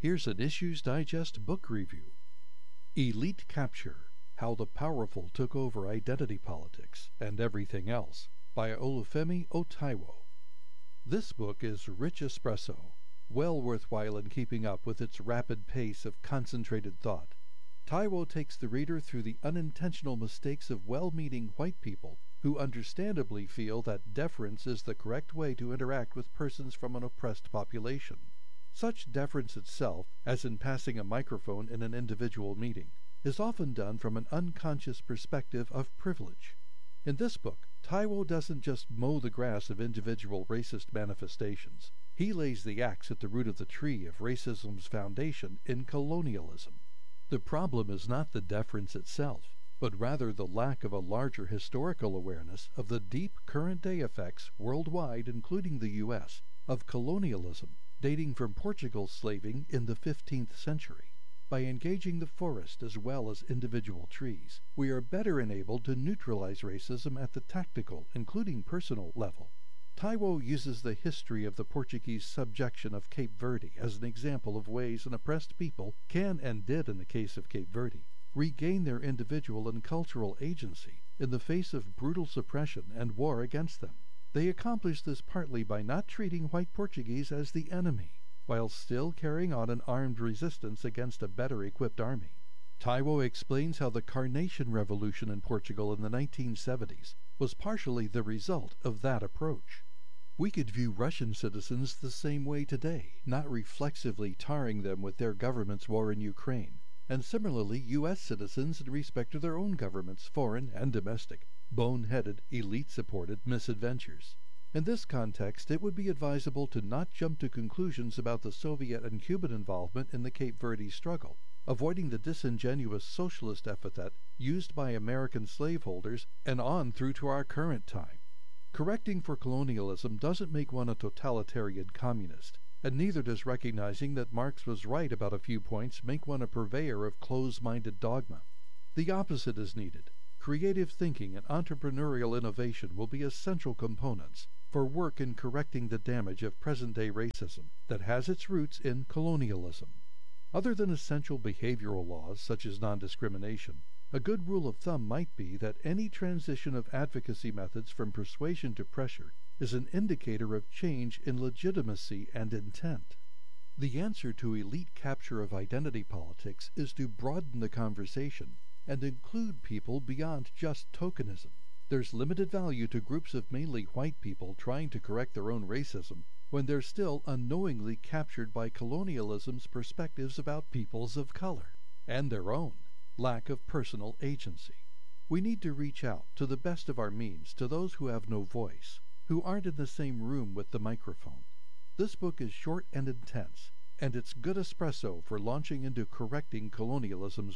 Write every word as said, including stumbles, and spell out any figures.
Here's an Issues Digest book review. Elite Capture: How the Powerful Took Over Identity Politics and Everything Else by Olufemi Otaiwo. This book is rich espresso, well worthwhile in keeping up with its rapid pace of concentrated thought. Taiwo takes the reader through the unintentional mistakes of well-meaning white people who understandably feel that deference is the correct way to interact with persons from an oppressed population. Such deference itself, as in passing a microphone in an individual meeting, is often done from an unconscious perspective of privilege. In this book, Taiwo doesn't just mow the grass of individual racist manifestations. He lays the axe at the root of the tree of racism's foundation in colonialism. The problem is not the deference itself, but rather the lack of a larger historical awareness of the deep current-day effects worldwide, including the U S, of colonialism, dating from Portugal's slaving in the fifteenth century. By engaging the forest as well as individual trees, we are better enabled to neutralize racism at the tactical, including personal, level. Taiwo uses the history of the Portuguese subjection of Cape Verde as an example of ways an oppressed people can, and did in the case of Cape Verde, regain their individual and cultural agency in the face of brutal suppression and war against them. They accomplished this partly by not treating white Portuguese as the enemy, while still carrying on an armed resistance against a better-equipped army. Taiwo explains how the Carnation Revolution in Portugal in the nineteen seventies was partially the result of that approach. We could view Russian citizens the same way today, not reflexively tarring them with their government's war in Ukraine, and similarly U S citizens in respect to their own government's foreign and domestic, bone-headed, elite-supported misadventures. In this context, it would be advisable to not jump to conclusions about the Soviet and Cuban involvement in the Cape Verde struggle, avoiding the disingenuous socialist epithet used by American slaveholders and on through to our current time. Correcting for colonialism doesn't make one a totalitarian communist, and neither does recognizing that Marx was right about a few points make one a purveyor of close-minded dogma. The opposite is needed. Creative thinking and entrepreneurial innovation will be essential components for work in correcting the damage of present-day racism that has its roots in colonialism. Other than essential behavioral laws such as non-discrimination, a good rule of thumb might be that any transition of advocacy methods from persuasion to pressure is an indicator of change in legitimacy and intent. The answer to elite capture of identity politics is to broaden the conversation and include people beyond just tokenism. There's limited value to groups of mainly white people trying to correct their own racism when they're still unknowingly captured by colonialism's perspectives about peoples of color and their own lack of personal agency. We need to reach out to the best of our means to those who have no voice, who aren't in the same room with the microphone. This book is short and intense, and it's good espresso for launching into correcting colonialism's